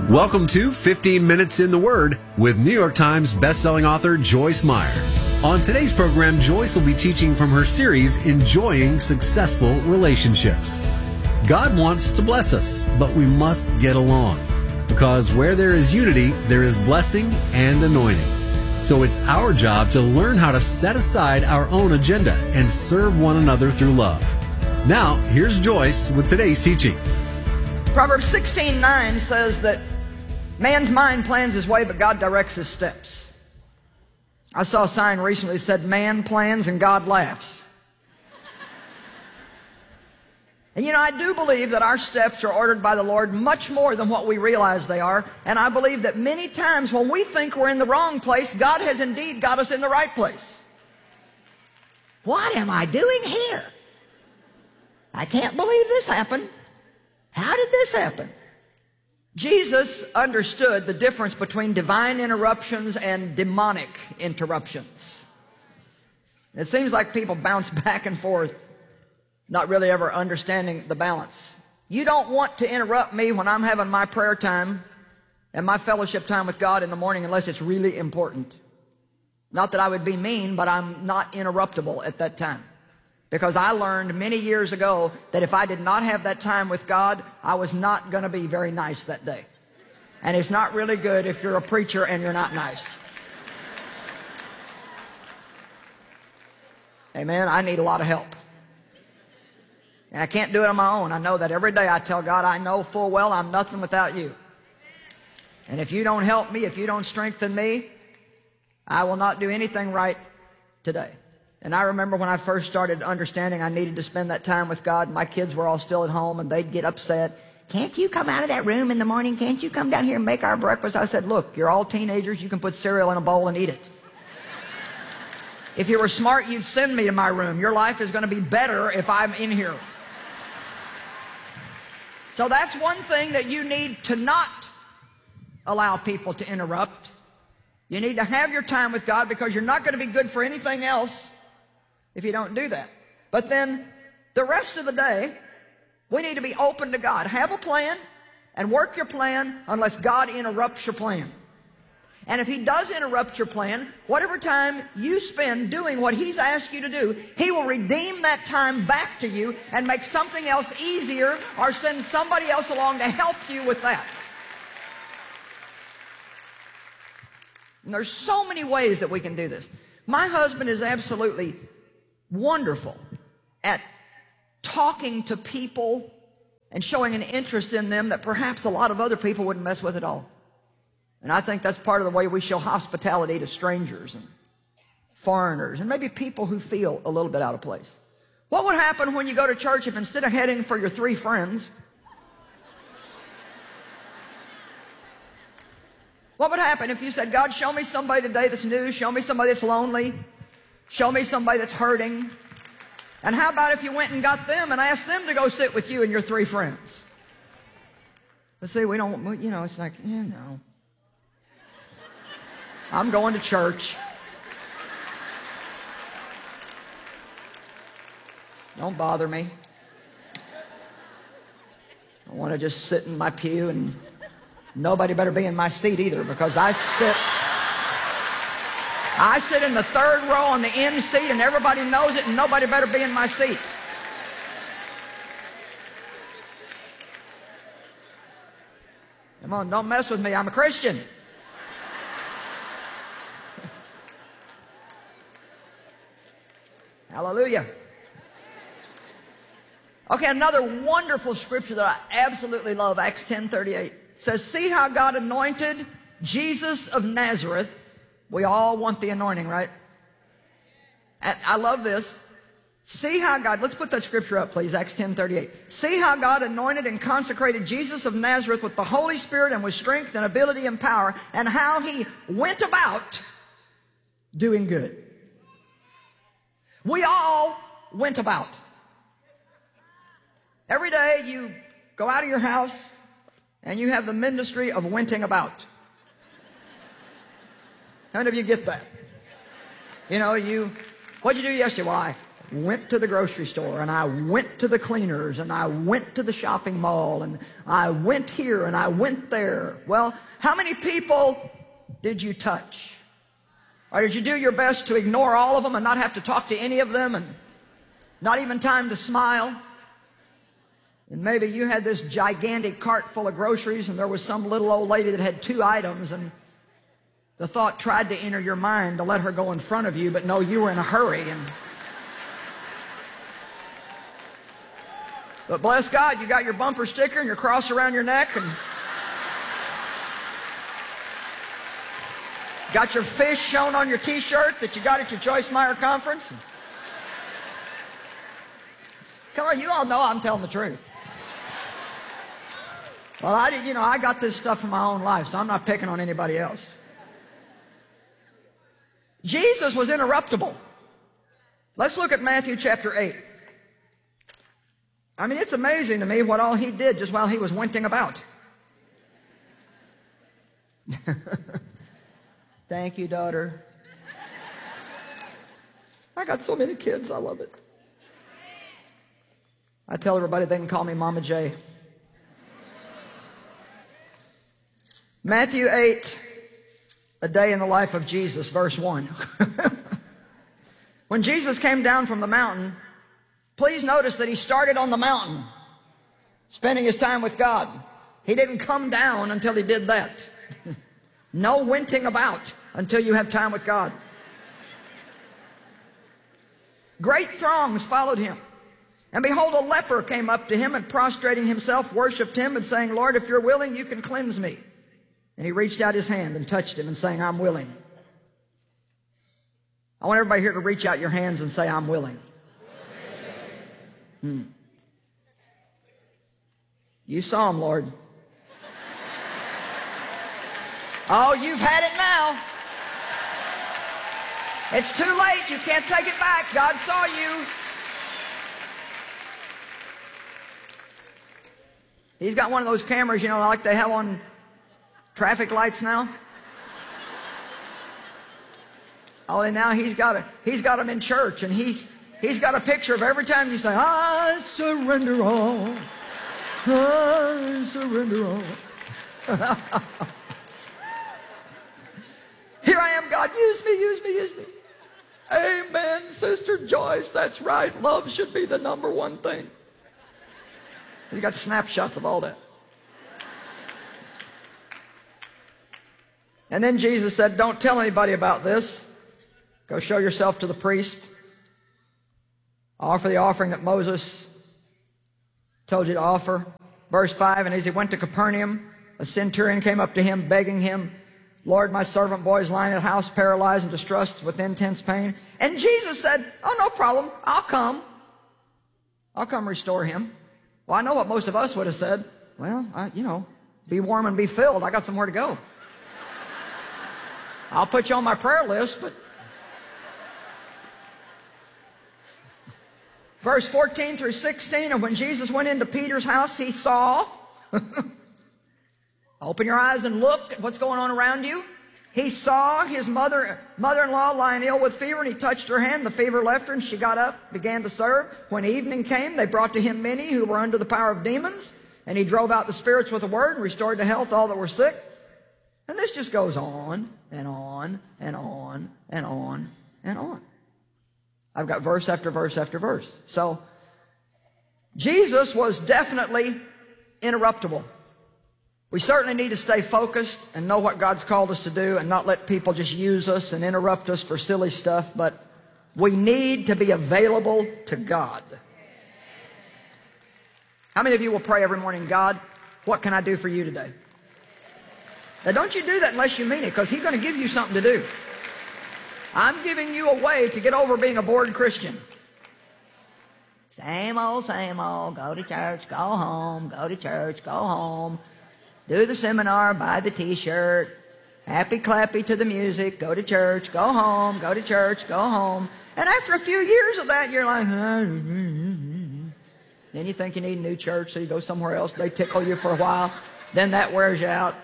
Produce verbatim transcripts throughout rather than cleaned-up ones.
Welcome to fifteen minutes in the Word with New York Times bestselling author Joyce Meyer. On today's program, Joyce will be teaching from her series, Enjoying Successful Relationships. God wants to bless us, but we must get along. Because where there is unity, there is blessing and anointing. So it's our job to learn how to set aside our own agenda and serve one another through love. Now, here's Joyce with today's teaching. Proverbs sixteen nine says that man's mind plans his way, but God directs his steps. I saw a sign recently that said, man plans and God laughs. And you know, I do believe that our steps are ordered by the Lord much more than what we realize they are. And I believe that many times when we think we're in the wrong place, God has indeed got us in the right place. What am I doing here? I can't believe this happened. How did this happen? Jesus understood the difference between divine interruptions and demonic interruptions. It seems like people bounce back and forth, not really ever understanding the balance. You don't want to interrupt me when I'm having my prayer time and my fellowship time with God in the morning unless it's really important. Not that I would be mean, but I'm not interruptible at that time. Because I learned many years ago that if I did not have that time with God, I was not going to be very nice that day. And it's not really good if you're a preacher and you're not nice. Amen. I need a lot of help. And I can't do it on my own. I know that every day I tell God, I know full well I'm nothing without you. And if you don't help me, if you don't strengthen me, I will not do anything right today. And I remember when I first started understanding I needed to spend that time with God, my kids were all still at home, and they'd get upset. Can't you come out of that room in the morning? Can't you come down here and make our breakfast? I said, look, you're all teenagers. You can put cereal in a bowl and eat it. If you were smart, you'd send me to my room. Your life is going to be better if I'm in here. So that's one thing that you need to not allow people to interrupt. You need to have your time with God because you're not going to be good for anything else if you don't do that. But then the rest of the day, we need to be open to God. Have a plan and work your plan unless God interrupts your plan. And if He does interrupt your plan, whatever time you spend doing what He's asked you to do, He will redeem that time back to you and make something else easier or send somebody else along to help you with that. And there's so many ways that we can do this. My husband is absolutely wonderful at talking to people and showing an interest in them that perhaps a lot of other people wouldn't mess with at all. And I think that's part of the way we show hospitality to strangers and foreigners and maybe people who feel a little bit out of place. What would happen when you go to church if instead of heading for your three friends, what would happen if you said, God, show me somebody today that's new, show me somebody that's lonely, show me somebody that's hurting. And how about if you went and got them and asked them to go sit with you and your three friends? But see, we don't, you know, it's like, you know, I'm going to church. Don't bother me. I want to just sit in my pew, and nobody better be in my seat either, because I sit I sit in the third row on the end seat, and everybody knows it, and nobody better be in my seat. Come on, don't mess with me. I'm a Christian. Hallelujah. Okay, another wonderful scripture that I absolutely love, Acts ten thirty-eight, says, see how God anointed Jesus of Nazareth. We all want the anointing, right? And I love this. See how God, let's put that scripture up, please, Acts ten thirty-eight. See how God anointed and consecrated Jesus of Nazareth with the Holy Spirit and with strength and ability and power, and how He went about doing good. We all went about. Every day you go out of your house and you have the ministry of wenting about. How many of you get that? You know, you, what'd you do yesterday? Why? went to the grocery store, and I went to the cleaners, and I went to the shopping mall, and I went here, and I went there. Well, how many people did you touch? Or did you do your best to ignore all of them and not have to talk to any of them, and not even time to smile? And maybe you had this gigantic cart full of groceries, and there was some little old lady that had two items, and the thought tried to enter your mind to let her go in front of you, but no, you were in a hurry. And but bless God, you got your bumper sticker and your cross around your neck, and got your fish shown on your T-shirt that you got at your Joyce Meyer conference. Come on, you all know I'm telling the truth. Well, I did, you know, I got this stuff in my own life, so I'm not picking on anybody else. Jesus was interruptible. Let's look at Matthew chapter eight. I mean, it's amazing to me what all he did just while he was winting about. Thank you, daughter. I got so many kids, I love it. I tell everybody they can call me Mama J. Matthew eight, a day in the life of Jesus, verse one. When Jesus came down from the mountain, please notice that he started on the mountain, spending his time with God. He didn't come down until he did that. No winting about until you have time with God. Great throngs followed him. And behold, a leper came up to him and prostrating himself, worshiped him and saying, Lord, if you're willing, you can cleanse me. And he reached out his hand and touched him and saying, I'm willing. I want everybody here to reach out your hands and say, I'm willing. Hmm. You saw him, Lord. Oh, you've had it now. It's too late. You can't take it back. God saw you. He's got one of those cameras, you know, like they have on traffic lights now. Oh, and now he's got a, he's got them in church, and he's he's got a picture of every time you say, I surrender all. I surrender all. Here I am, God, use me, use me, use me. Amen, Sister Joyce, that's right. Love should be the number one thing. You got snapshots of all that. And then Jesus said, don't tell anybody about this. Go show yourself to the priest. Offer the offering that Moses told you to offer. Verse five, and as he went to Capernaum, a centurion came up to him, begging him, Lord, my servant boy is lying at house, paralyzed and distressed with intense pain. And Jesus said, oh, no problem. I'll come. I'll come restore him. Well, I know what most of us would have said. Well, I, you know, be warm and be filled. I got somewhere to go. I'll put you on my prayer list, but... Verse fourteen through sixteen, and when Jesus went into Peter's house, he saw... Open your eyes and look at what's going on around you. He saw his mother, mother-in-law lying ill with fever, and he touched her hand. The fever left her, and she got up, began to serve. When evening came, they brought to him many who were under the power of demons, and he drove out the spirits with a word and restored to health all that were sick. And this just goes on and on and on and on and on. I've got verse after verse after verse. So Jesus was definitely interruptible. We certainly need to stay focused and know what God's called us to do and not let people just use us and interrupt us for silly stuff, but we need to be available to God. How many of you will pray every morning, God, what can I do for you today? Now, don't you do that unless you mean it, because He's going to give you something to do. I'm giving you a way to get over being a bored Christian. Same old, same old, go to church, go home, go to church, go home. Do the seminar, buy the T-shirt, happy clappy to the music, go to church, go home, go to church, go home. And after a few years of that, you're like, then you think you need a new church, so you go somewhere else. They tickle you for a while. Then that wears you out.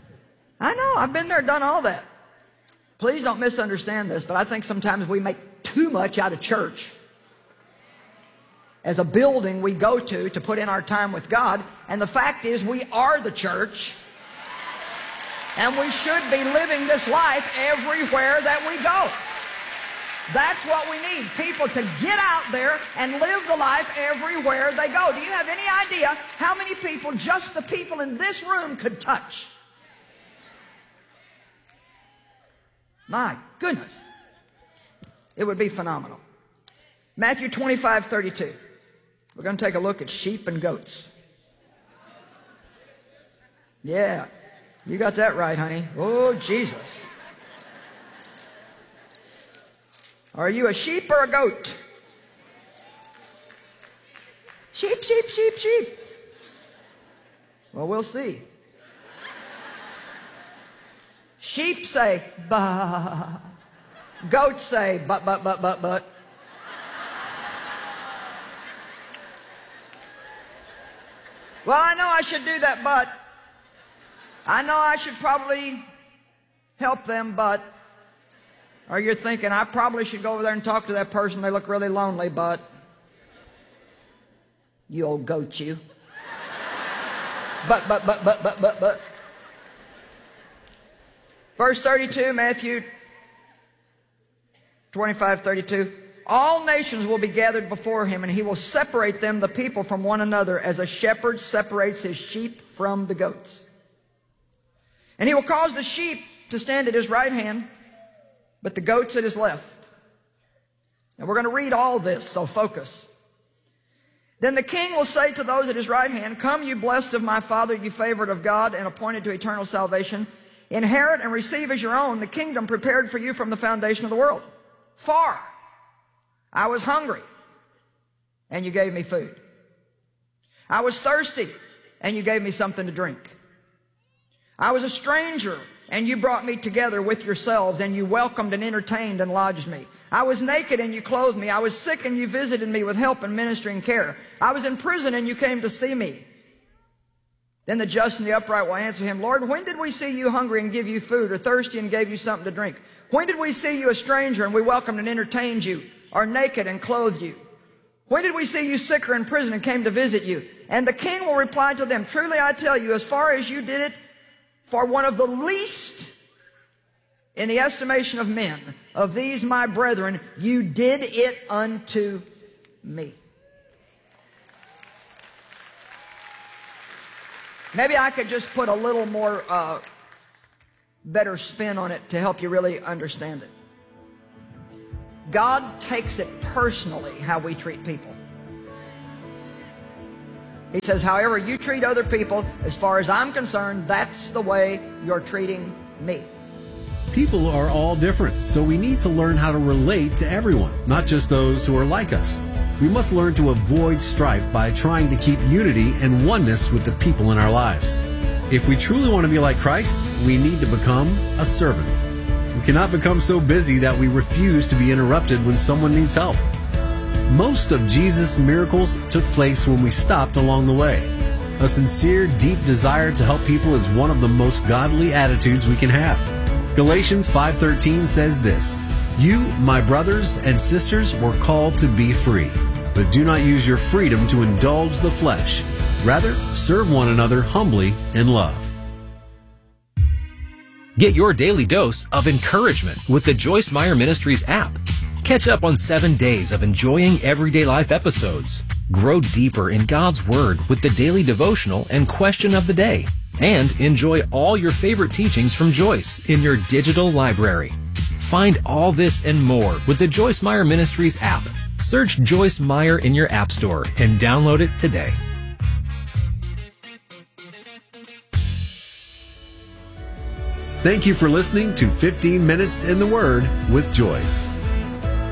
I know, I've been there, done all that. Please don't misunderstand this, but I think sometimes we make too too much out of church as a building we go to to put in our time with God. And the fact is, we are the church, and we should be living this life everywhere that we go. That's what we need, people to get out there and live the life everywhere they go. Do you have any idea how many people just the people in this room could touch? My goodness. It would be phenomenal. Matthew twenty-five thirty-two. We're going to take a look at sheep and goats. Yeah, you got that right, honey. Oh, Jesus. Are you a sheep or a goat? Sheep, sheep, sheep, sheep. Well, we'll see. Sheep say, bah. Goats say, but, but, but, but, but. Well, I know I should do that, but. I know I should probably help them, but. Or you're thinking, I probably should go over there and talk to that person. They look really lonely, but. You old goat, you. But, but, but, but, but, but, but. Verse thirty-two, Matthew twenty-five thirty-two. All nations will be gathered before him, and he will separate them, the people, from one another, as a shepherd separates his sheep from the goats. And he will cause the sheep to stand at his right hand, but the goats at his left. And we're going to read all this, so focus. Then the king will say to those at his right hand, come, you blessed of my Father, you favored of God, and appointed to eternal salvation. Inherit and receive as your own the kingdom prepared for you from the foundation of the world. For I was hungry, and you gave me food. I was thirsty, and you gave me something to drink. I was a stranger, and you brought me together with yourselves, and you welcomed and entertained and lodged me. I was naked, and you clothed me. I was sick, and you visited me with help and ministry and care. I was in prison, and you came to see me. Then the just and the upright will answer him, Lord, when did we see you hungry and give you food, or thirsty and gave you something to drink? When did we see you a stranger and we welcomed and entertained you, or naked and clothed you? When did we see you sick or in prison and came to visit you? And the king will reply to them, truly I tell you, as far as you did it for one of the least in the estimation of men, of these my brethren, you did it unto me. Maybe I could just put a little more uh, better spin on it to help you really understand it. God takes it personally how we treat people. He says, however you treat other people, as far as I'm concerned, that's the way you're treating me. People are all different, so we need to learn how to relate to everyone, not just those who are like us. We must learn to avoid strife by trying to keep unity and oneness with the people in our lives. If we truly want to be like Christ, we need to become a servant. We cannot become so busy that we refuse to be interrupted when someone needs help. Most of Jesus' miracles took place when we stopped along the way. A sincere, deep desire to help people is one of the most godly attitudes we can have. Galatians five thirteen says this, you, my brothers and sisters, were called to be free, but do not use your freedom to indulge the flesh. Rather, serve one another humbly in love. Get your daily dose of encouragement with the Joyce Meyer Ministries app. Catch up on seven days of enjoying everyday life episodes. Grow deeper in God's Word with the daily devotional and question of the day. And enjoy all your favorite teachings from Joyce in your digital library. Find all this and more with the Joyce Meyer Ministries app. Search Joyce Meyer in your app store and download it today. Thank you for listening to fifteen minutes in the Word with Joyce.